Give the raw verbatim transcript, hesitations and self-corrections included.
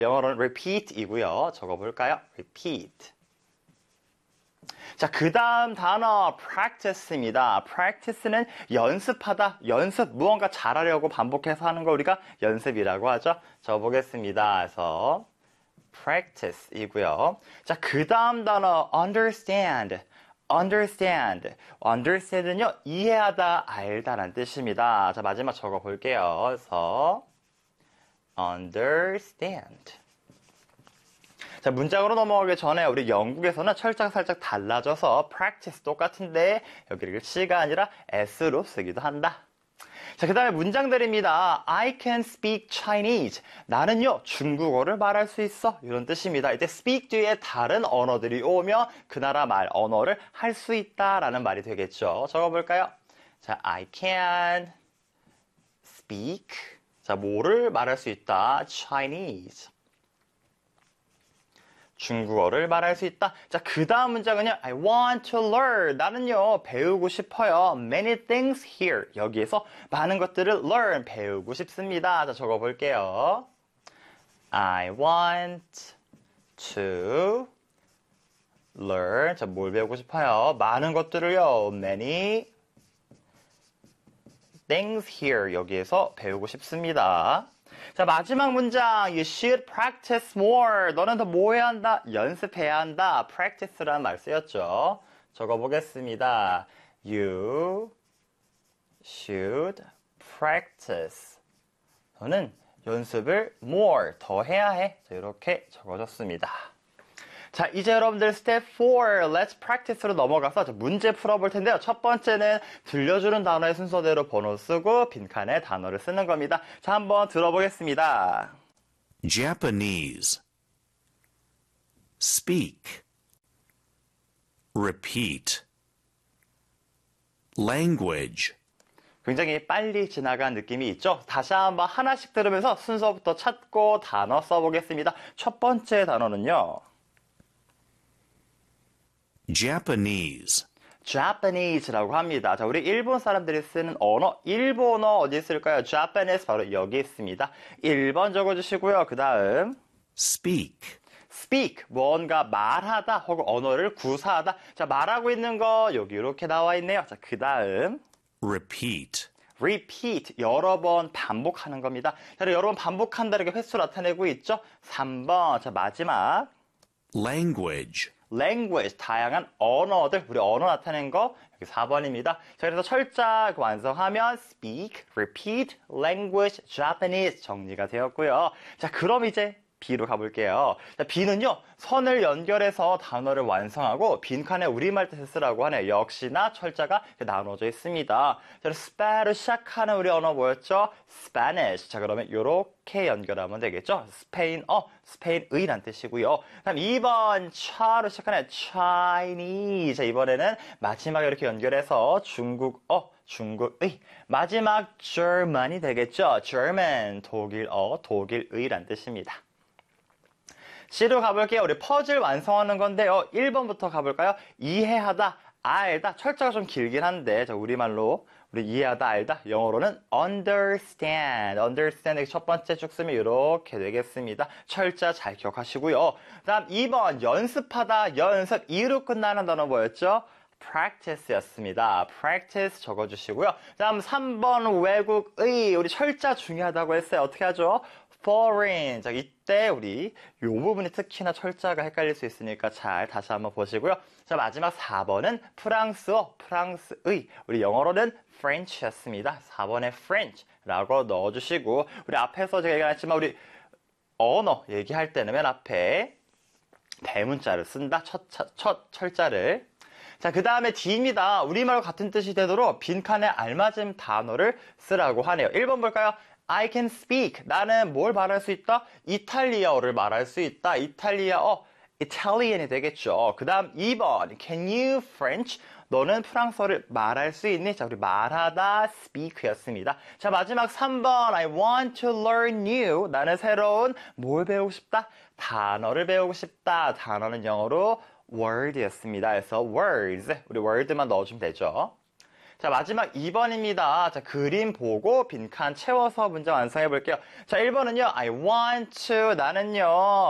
영어로는 repeat이고요. 적어볼까요? repeat. 자, 그 다음 단어 practice입니다. practice는 연습하다, 연습, 무언가 잘하려고 반복해서 하는 걸 우리가 연습이라고 하죠. 적어보겠습니다. 그래서 practice이고요. 자, 그 다음 단어 understand. understand. understand는요, 이해하다, 알다라는 뜻입니다. 자, 마지막 적어볼게요. 그래서 understand. 자, 문장으로 넘어가기 전에 우리 영국에서는 철자가 살짝 달라져서 practice 똑같은데 여기를 C가 아니라 S로 쓰기도 한다. 자, 그 다음에 문장들입니다. I can speak Chinese. 나는요, 중국어를 말할 수 있어. 이런 뜻입니다. 이때 speak 뒤에 다른 언어들이 오면 그 나라 말, 언어를 할 수 있다라는 말이 되겠죠. 적어볼까요? 자, I can speak. 자, 뭐를 말할 수 있다? Chinese. 중국어를 말할 수 있다. 자, 그 다음 문장은요. I want to learn. 나는요, 배우고 싶어요. Many things here. 여기에서 많은 것들을 learn, 배우고 싶습니다. 자, 적어볼게요. I want to learn. 자, 뭘 배우고 싶어요? 많은 것들을요. Many things here. 여기에서 배우고 싶습니다. 자, 마지막 문장. You should practice more. 너는 더 뭐 해야 한다? 연습해야 한다. practice라는 말 쓰였죠. 적어보겠습니다. You should practice. 너는 연습을 more, 더 해야 해. 자, 이렇게 적어줬습니다. 자, 이제 여러분들 스텝 사, Let's practice로 넘어가서 문제 풀어볼 텐데요. 첫 번째는 들려주는 단어의 순서대로 번호 쓰고 빈칸에 단어를 쓰는 겁니다. 자, 한번 들어보겠습니다. Japanese. Speak. Repeat. Language. 굉장히 빨리 지나간 느낌이 있죠? 다시 한번 하나씩 들으면서 순서부터 찾고 단어 써보겠습니다. 첫 번째 단어는요. Japanese. Japanese라고 합니다. 자, 우리 일본 사람들이 쓰는 언어, 일본어 어디 있을까요? Japanese 바로 여기 있습니다. 일 번 적어주시고요. 그 다음 Speak. speak, 뭔가 말하다 혹은 언어를 구사하다. 자, 말하고 있는 거 여기 이렇게 나와 있네요. 자, 그 다음 Repeat. repeat, 여러 번 반복하는 겁니다. 자, 여러 번 반복한다 이렇게 횟수 나타내고 있죠? 삼 번, 자, 마지막 Language. language, 다양한 언어들, 우리 언어 나타낸 거 여기 사 번입니다. 자, 그래서 철자 완성하면 speak, repeat, language, Japanese 정리가 되었고요. 자, 그럼 이제 B로 가볼게요. 자, B는요, 선을 연결해서 단어를 완성하고 빈칸에 우리말 뜻을 쓰라고 하네요. 역시나 철자가 나눠져 있습니다. 자, 스페로 시작하는 우리 언어 뭐였죠? Spanish. 자, 그러면 이렇게 연결하면 되겠죠? 스페인어, 스페인의란 뜻이고요. 다음 이 번 차로 시작하는 Chinese. 자, 이번에는 마지막에 이렇게 연결해서 중국어, 중국의. 마지막 German이 되겠죠? German, 독일어, 독일의란 뜻입니다. C로 가볼게요. 우리 퍼즐 완성하는 건데요. 일 번부터 가볼까요? 이해하다, 알다. 철자가 좀 길긴 한데, 자, 우리말로 우리 이해하다, 알다. 영어로는 understand. understand 첫 번째 쭉 쓰면 이렇게 되겠습니다. 철자 잘 기억하시고요. 다음 이 번 연습하다, 연습. 이로 끝나는 단어 뭐였죠? practice였습니다. practice 적어주시고요. 다음 삼 번 외국의. 우리 철자 중요하다고 했어요. 어떻게 하죠? foreign. 자, 이때 우리 이 부분이 특히나 철자가 헷갈릴 수 있으니까 잘 다시 한번 보시고요. 자, 마지막 사 번은 프랑스어, 프랑스의. 우리 영어로는 French였습니다. 사 번에 French라고 넣어주시고, 우리 앞에서 제가 얘기했지만 우리 언어 얘기할 때는 맨 앞에 대문자를 쓴다. 첫, 첫, 첫 철자를. 자, 그 다음에 D입니다. 우리말과 같은 뜻이 되도록 빈칸에 알맞은 단어를 쓰라고 하네요. 일 번 볼까요? I can speak. 나는 뭘 말할 수 있다? 이탈리아어를 말할 수 있다. 이탈리아어, Italian이 되겠죠. 그 다음 이 번, Can you French? 너는 프랑스어를 말할 수 있니? 자, 우리 말하다, speak였습니다. 자, 마지막 삼 번, I want to learn new. 나는 새로운 뭘 배우고 싶다? 단어를 배우고 싶다. 단어는 영어로 word였습니다. 그래서 words, 우리 word만 넣어주면 되죠. 자, 마지막 이 번입니다. 자, 그림 보고 빈칸 채워서 문제 완성해 볼게요. 자, 일 번은요. I want to, 나는요.